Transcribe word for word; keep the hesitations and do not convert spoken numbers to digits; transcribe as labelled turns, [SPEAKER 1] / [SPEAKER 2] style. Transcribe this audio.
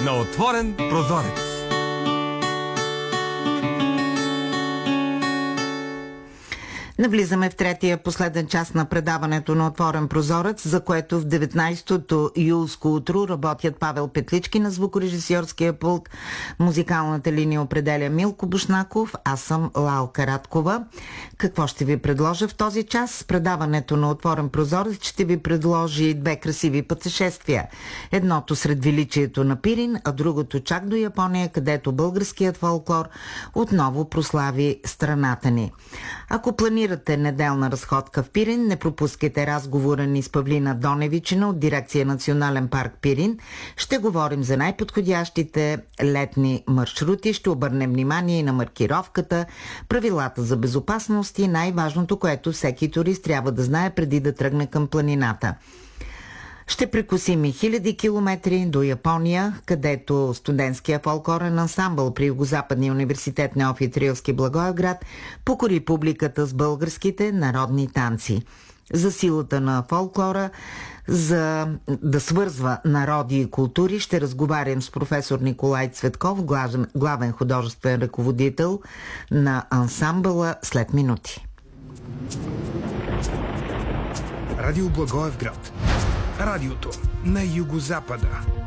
[SPEAKER 1] на отворен прозорец.
[SPEAKER 2] Навлизаме в третия последен част на предаването на Отворен прозорец, за което в деветнайсетото юлско утро работят Павел Петлички на звукорежисьорския пулт. Музикалната линия определя Милко Бушнаков, аз съм Лалка Радкова. Какво ще ви предложа в този час? Предаването на Отворен прозорец ще ви предложи две красиви пътешествия. Едното сред величието на Пирин, а другото чак до Япония, където българският фолклор отново прослави страната ни. Ако планирате неделна разходка в Пирин, не пропускайте разговора ни с Павлина Доневичина от дирекция Национален парк Пирин. Ще говорим за най-подходящите летни маршрути, ще обърнем внимание и на маркировката, правилата за безопасност и най-важното, което всеки турист трябва да знае преди да тръгне към планината. Ще прекусим и хиляди километри до Япония, където студентския фолклорен ансамбъл при Югозападния университет Неофит Рилски Благоевград покори публиката с българските народни танци. За силата на фолклора, за да свързва народи и култури, ще разговарям с професор Николай Цветков, главен художествен ръководител на ансамбъла, след минути.
[SPEAKER 3] Радио Благоевград. Радиото на Югозапада.